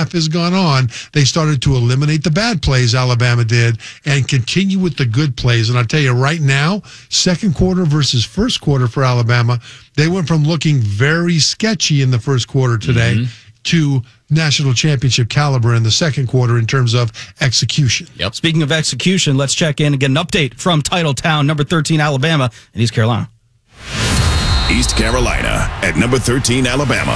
half has gone on, they started to eliminate the bad plays, Alabama did, and continue with the good plays. And I'll tell you right now, second quarter versus first quarter for Alabama, they went from looking very sketchy in the first quarter today to national championship caliber in the second quarter in terms of execution. Yep. Speaking of execution, let's check in and get an update from Titletown, number 13, Alabama, in East Carolina. East Carolina at number 13, Alabama.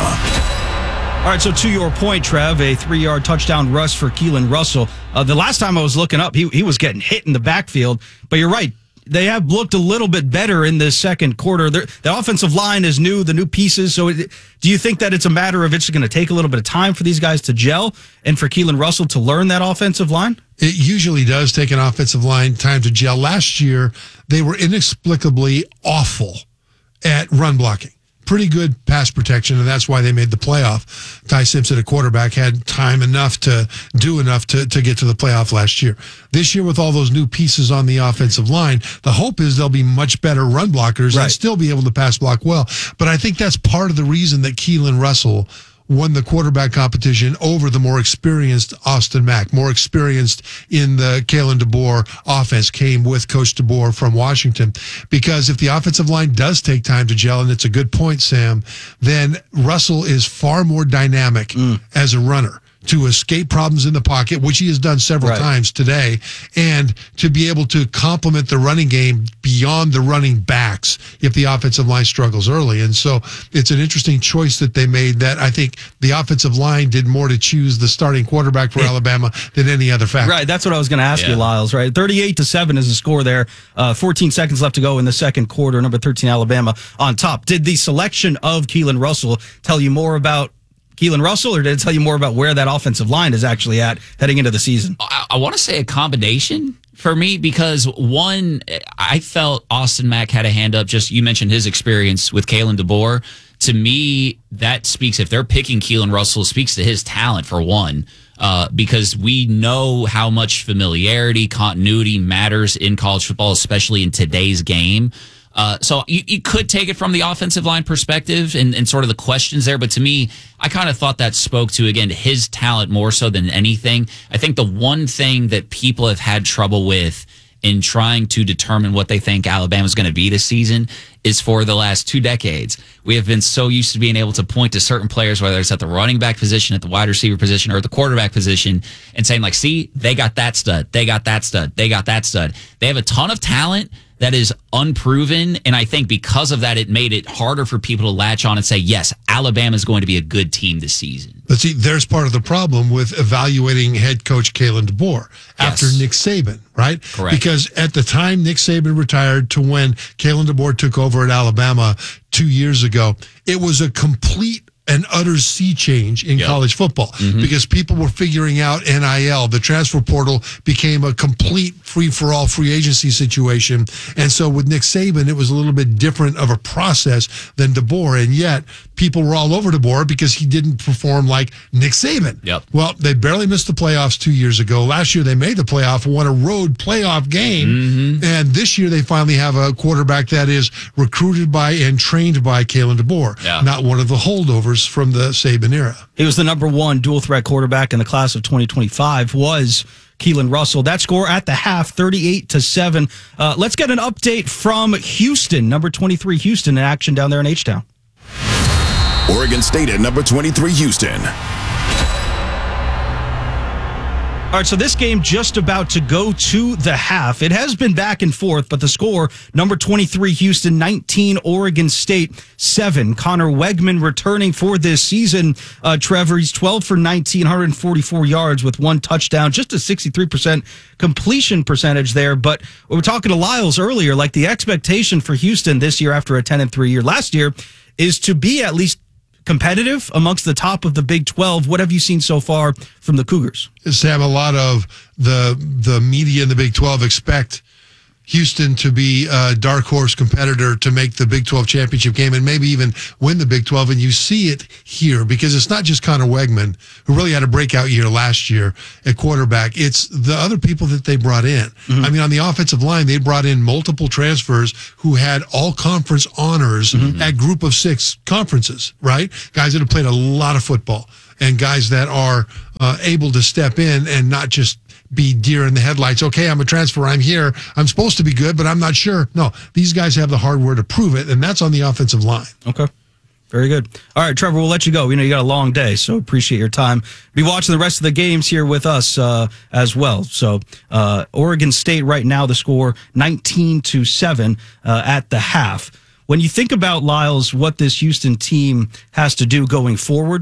All right, so to your point, Trev, a 3-yard touchdown rush for Keelan Russell. The last time I was looking up, he was getting hit in the backfield. But you're right. They have looked a little bit better in this second quarter. The offensive line is new, the new pieces. So do you think that it's a matter of it's going to take a little bit of time for these guys to gel and for Keelan Russell to learn that offensive line? It usually does take an offensive line time to gel. Last year, they were inexplicably awful at run blocking. Pretty good pass protection, and that's why they made the playoff. Ty Simpson, a quarterback, had time enough to do enough to get to the playoff last year. This year, with all those new pieces on the offensive line, the hope is they'll be much better run blockers and still be able to pass block well. But I think that's part of the reason that Keelan Russell won the quarterback competition over the more experienced Austin Mack, more experienced in the Kalen DeBoer offense, came with Coach DeBoer from Washington. Because if the offensive line does take time to gel, and it's a good point, Sam, then Russell is far more dynamic as a runner to escape problems in the pocket, which he has done several times today, and to be able to complement the running game beyond the running backs if the offensive line struggles early. And so it's an interesting choice that they made, that I think the offensive line did more to choose the starting quarterback for Alabama than any other factor. Right, that's what I was going to ask you, Lyles, right? 38-7 is the score there. 14 seconds left to go in the second quarter. Number 13, Alabama on top. Did the selection of Keelan Russell tell you more about Keelan Russell, or did it tell you more about where that offensive line is actually at heading into the season? I want to say a combination for me, because one, I felt Austin Mack had a hand up. Just, you mentioned his experience with Kalen DeBoer. To me, that speaks, if they're picking Keelan Russell, speaks to his talent for one, because we know how much familiarity, continuity matters in college football, especially in today's game. So you could take it from the offensive line perspective and sort of the questions there. But to me, I kind of thought that spoke to, again, his talent more so than anything. I think the one thing that people have had trouble with in trying to determine what they think Alabama's going to be this season is, for the last 2 decades, we have been so used to being able to point to certain players, whether it's at the running back position, at the wide receiver position, or at the quarterback position, and saying, like, see, they got that stud, they got that stud, they got that stud. They have a ton of talent that is unproven, and I think because of that, it made it harder for people to latch on and say, yes, Alabama is going to be a good team this season. But see, there's part of the problem with evaluating head coach Kalen DeBoer after Nick Saban, right? Correct. Because at the time Nick Saban retired to when Kalen DeBoer took over at Alabama 2 years ago, it was a complete and utter sea change in college football, because people were figuring out NIL. The transfer portal became a complete free-for-all free agency situation. And so with Nick Saban, it was a little bit different of a process than DeBoer. And yet people were all over DeBoer because he didn't perform like Nick Saban. Well, they barely missed the playoffs 2 years ago. Last year they made the playoff, won a road playoff game. And this year they finally have a quarterback that is recruited by and trained by Kalen DeBoer, not one of the holdovers from the Saban era. He was the number one dual threat quarterback in the class of 2025, was Keelan Russell. That score at the half, 38-7. Let's get an update from Houston, number 23 Houston, in action down there in H-Town. Oregon State at number 23 Houston. All right, so this game just about to go to the half. It has been back and forth, but the score, number 23 Houston, 19 Oregon State, 7. Connor Wegman returning for this season. Trevor, he's 12 for 19, 144 yards with 1 touchdown, just a 63% completion percentage there. But we were talking to Lyles earlier, like the expectation for Houston this year after a 10-3 year last year is to be at least competitive amongst the top of the Big 12. What have you seen so far from the Cougars? Sam, a lot of the media in the Big 12 expect Houston to be a dark horse competitor to make the Big 12 championship game and maybe even win the Big 12. And you see it here because it's not just Connor Wegman, who really had a breakout year last year at quarterback. It's the other people that they brought in. I mean, on the offensive line, they brought in multiple transfers who had all conference honors at Group of 6 conferences, right? Guys that have played a lot of football and guys that are able to step in and not just be deer in the headlights. Okay, I'm a transfer. I'm here. I'm supposed to be good, but I'm not sure. No, these guys have the hardware to prove it, and that's on the offensive line. Okay. Very good. All right, Trevor, we'll let you go. We know you got a long day, so appreciate your time. Be watching the rest of the games here with us as well. So Oregon State right now, the score 19-7 at the half. When you think about, Lyles, what this Houston team has to do going forward,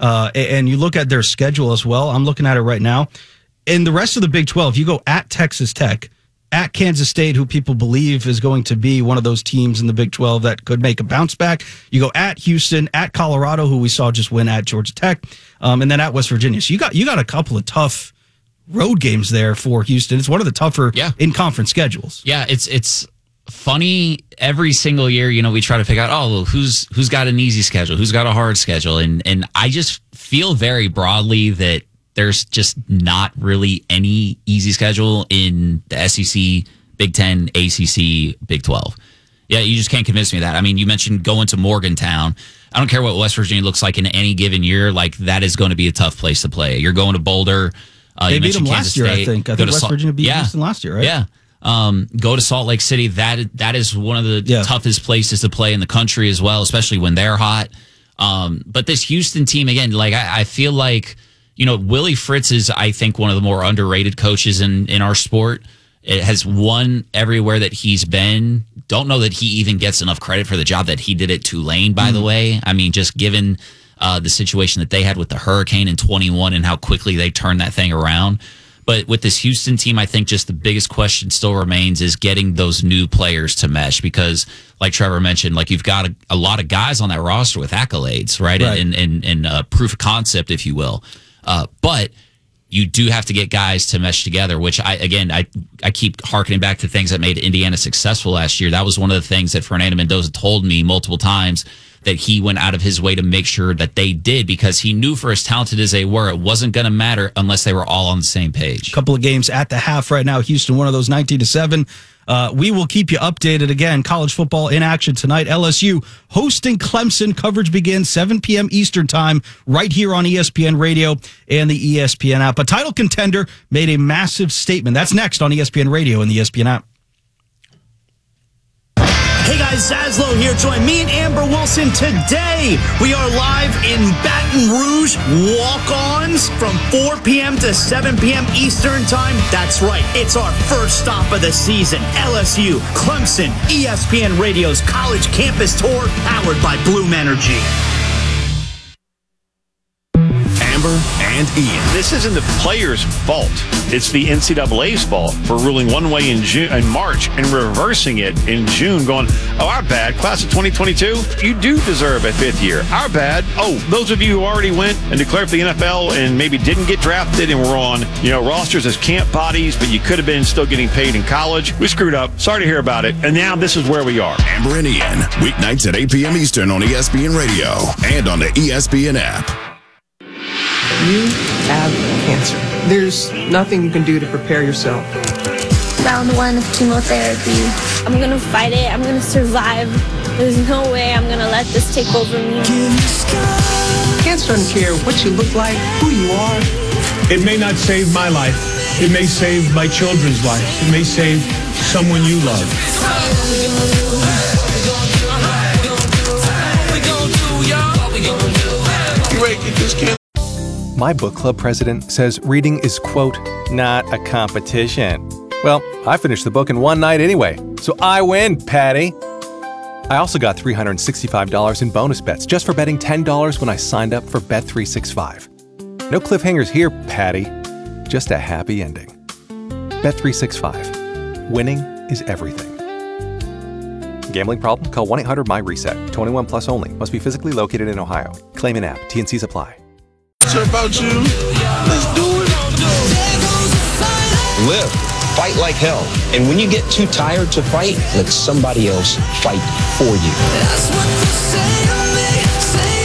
and you look at their schedule as well, I'm looking at it right now. In the rest of the Big 12, you go at Texas Tech, at Kansas State, who people believe is going to be one of those teams in the Big 12 that could make a bounce back. You go at Houston, at Colorado, who we saw just win at Georgia Tech, and then at West Virginia. So you got a couple of tough road games there for Houston. It's one of the tougher in-conference schedules. Yeah, it's funny. Every single year, we try to figure out, who's got an easy schedule, who's got a hard schedule, and I just feel very broadly that there's just not really any easy schedule in the SEC, Big Ten, ACC, Big 12. Yeah, you just can't convince me of that. I mean, you mentioned going to Morgantown. I don't care what West Virginia looks like in any given year. Like, that is going to be a tough place to play. You're going to Boulder. They beat them last year, I think. I think West Virginia beat Houston last year, right? Yeah. Go to Salt Lake City. That is one of the toughest places to play in the country as well, especially when they're hot. But this Houston team, again, like I feel like, Willie Fritz is, I think, one of the more underrated coaches in our sport. It has won everywhere that he's been. Don't know that he even gets enough credit for the job that he did at Tulane, by the way. I mean, just given the situation that they had with the Hurricane in 21 and how quickly they turned that thing around. But with this Houston team, I think just the biggest question still remains is getting those new players to mesh, because like Trevor mentioned, like you've got a lot of guys on that roster with accolades, right? And proof of concept, if you will. But you do have to get guys to mesh together, which I keep harkening back to things that made Indiana successful last year. That was one of the things that Fernando Mendoza told me multiple times, that he went out of his way to make sure that they did, because he knew for as talented as they were, it wasn't going to matter unless they were all on the same page. A couple of games at the half right now. Houston, one of those 19-7. We will keep you updated. Again, college football in action tonight. LSU hosting Clemson. Coverage begins 7 p.m. Eastern time right here on ESPN Radio and the ESPN app. A title contender made a massive statement. That's next on ESPN Radio and the ESPN app. Hey guys, Zaslow here. Join me and Amber Wilson today. We are live in Baton Rouge, walk-ons from 4 p.m. to 7 p.m. Eastern time. That's right. It's our first stop of the season. LSU, Clemson, ESPN Radio's college campus tour, powered by Bloom Energy. Amber and Ian. This isn't the players' fault. It's the NCAA's fault for ruling one way in March and reversing it in June, going, our bad, class of 2022, you do deserve a fifth year. Our bad. Those of you who already went and declared for the NFL and maybe didn't get drafted and were on, rosters as camp bodies, but you could have been still getting paid in college. We screwed up. Sorry to hear about it. And now this is where we are. Amber and Ian, weeknights at 8 p.m. Eastern on ESPN Radio and on the ESPN app. You have cancer. There's nothing you can do to prepare yourself. Round 1 of chemotherapy. I'm gonna fight it. I'm gonna survive. There's no way I'm gonna let this take over me. Cancer doesn't care what you look like, who you are. It may not save my life. It may save my children's lives. It may save someone you love. You ready to get this cancer? My book club president says reading is, quote, not a competition. Well, I finished the book in one night anyway, so I win, Patty. I also got $365 in bonus bets just for betting $10 when I signed up for Bet365. No cliffhangers here, Patty. Just a happy ending. Bet365. Winning is everything. Gambling problem? Call 1-800-MY-RESET. 21 plus only. Must be physically located in Ohio. Claim an app. T&Cs apply. About you. Let's do it. Live. Fight like hell. And when you get too tired to fight, let somebody else fight for you. That's what they say to me, say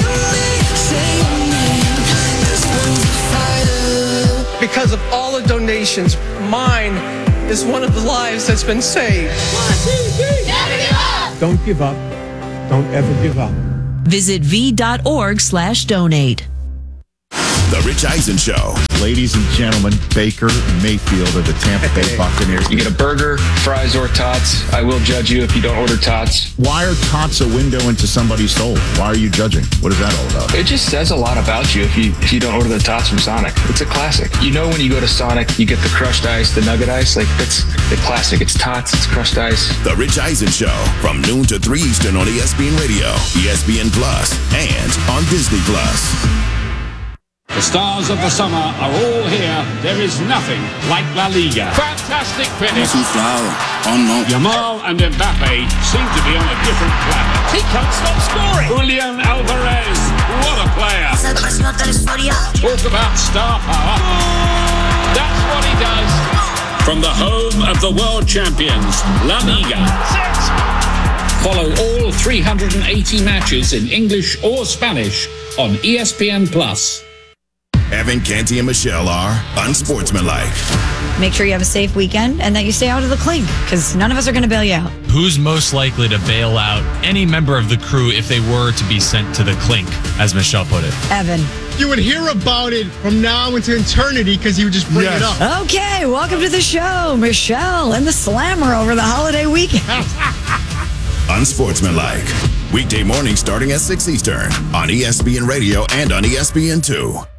to me. Because of all the donations, mine is one of the lives that's been saved. 1, 2, 3. Never give up. Don't give up. Don't ever give up. Visit v.org/donate. The Rich Eisen Show. Ladies and gentlemen, Baker Mayfield of the Tampa Bay Buccaneers. You get a burger, fries, or tots. I will judge you if you don't order tots. Why are tots a window into somebody's soul? Why are you judging? What is that all about? It just says a lot about you if you don't order the tots from Sonic. It's a classic. You know when you go to Sonic, you get the crushed ice, the nugget ice. Like, that's the classic. It's tots, it's crushed ice. The Rich Eisen Show from noon to 3 Eastern on ESPN Radio, ESPN Plus, and on Disney Plus. The stars of the summer are all here. There is nothing like La Liga. Fantastic finish. Yamal and Mbappe seem to be on a different planet. He can't stop scoring. Julian Alvarez, what a player. Talk about star power. That's what he does. From the home of the world champions, La Liga. Follow all 380 matches in English or Spanish on ESPN Plus. Evan, Canty, and Michelle are unsportsmanlike. Make sure you have a safe weekend and that you stay out of the clink, because none of us are going to bail you out. Who's most likely to bail out any member of the crew if they were to be sent to the clink, as Michelle put it? Evan. You would hear about it from now into eternity because he would just bring it up. Okay, welcome to the show, Michelle and the Slammer over the holiday weekend. Unsportsmanlike. Weekday morning starting at 6 Eastern on ESPN Radio and on ESPN2.